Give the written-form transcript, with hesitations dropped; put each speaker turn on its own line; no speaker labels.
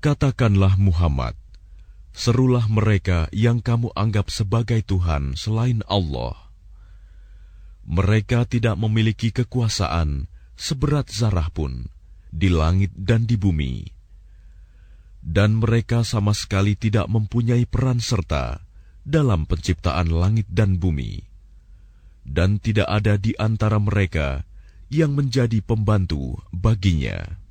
Katakanlah Muhammad, serulah mereka yang kamu anggap sebagai Tuhan selain Allah. Mereka tidak memiliki kekuasaan seberat zarah pun di langit dan di bumi. Dan mereka sama sekali tidak mempunyai peran serta dalam penciptaan langit dan bumi. Dan tidak ada di antara mereka yang menjadi pembantu baginya.